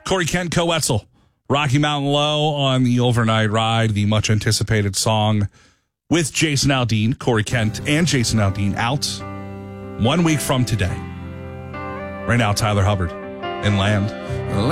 Corey Kent, Co-Wetzel, Rocky Mountain Low on the overnight ride, the much anticipated song with Jason Aldean, Corey Kent, and Jason Aldean out 1 week from today. Right now, Tyler Hubbard in Land.